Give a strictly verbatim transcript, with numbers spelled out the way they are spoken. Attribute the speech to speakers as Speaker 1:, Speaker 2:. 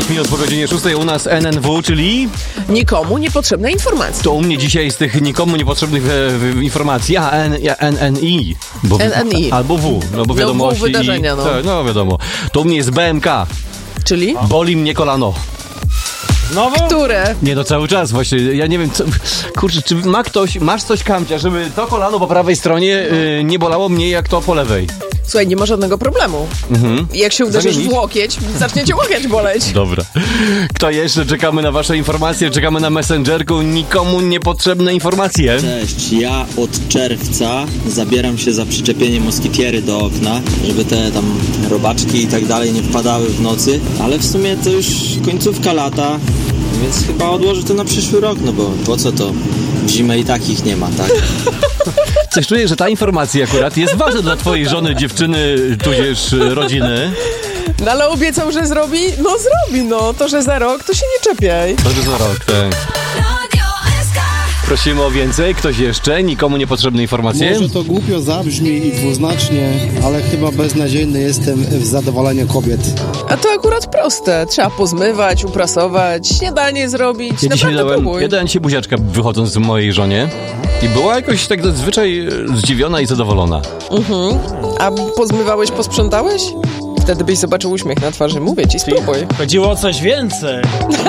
Speaker 1: minut po godzinie szóstej u nas N N W, czyli...
Speaker 2: Nikomu niepotrzebne informacje.
Speaker 1: To u mnie dzisiaj z tych nikomu niepotrzebnych e, w, informacji, a N, ja, N N I. Bo,
Speaker 2: N N I.
Speaker 1: Albo W, no bo wiadomości.
Speaker 2: No, w wydarzenia, no.
Speaker 1: Tak, no wiadomo. To u mnie jest B M K.
Speaker 2: Czyli?
Speaker 1: Boli mnie kolano.
Speaker 3: Znowu?
Speaker 2: Które?
Speaker 1: Nie, no cały czas właśnie, ja nie wiem, co, kurczę, czy ma ktoś, masz coś, Kamcia, żeby to kolano po prawej stronie y, nie bolało mnie jak to po lewej?
Speaker 2: Słuchaj, nie ma żadnego problemu.
Speaker 1: Mhm.
Speaker 2: Jak się uderzysz
Speaker 1: Zamienić?
Speaker 2: w łokieć, zacznie cię łokieć boleć.
Speaker 1: Dobra. Kto jeszcze? Czekamy na wasze informacje, czekamy na Messengerku, nikomu niepotrzebne informacje.
Speaker 4: Cześć, ja od czerwca zabieram się za przyczepienie moskitiery do okna, żeby te tam robaczki i tak dalej nie wpadały w nocy, ale w sumie to już końcówka lata, więc chyba odłożę to na przyszły rok, no bo po co to? W zimę i takich nie ma, tak?
Speaker 1: Coś czuję, że ta informacja akurat jest ważna dla twojej żony, dziewczyny, tudzież rodziny.
Speaker 2: No ale obiecał, że zrobi? No zrobi, no. To, że za rok, to się nie czepiaj.
Speaker 1: To jest za rok, tak. Prosimy o więcej. Ktoś jeszcze? Nikomu niepotrzebne informacje?
Speaker 5: Może to głupio zabrzmi i dwuznacznie, ale chyba beznadziejny jestem w zadowoleniu kobiet.
Speaker 2: A to akurat proste. Trzeba pozmywać, uprasować, śniadanie zrobić.
Speaker 1: Ja dzisiaj
Speaker 2: Naprawdę
Speaker 1: dałem,
Speaker 2: próbuj.
Speaker 1: ja dałem dzisiaj buziaczka wychodząc z mojej żonie i była jakoś tak zazwyczaj zdziwiona i zadowolona.
Speaker 2: Mhm. A pozmywałeś, posprzątałeś? Wtedy byś zobaczył uśmiech na twarzy. Mówię ci, spróbuj.
Speaker 3: Chodziło o coś więcej.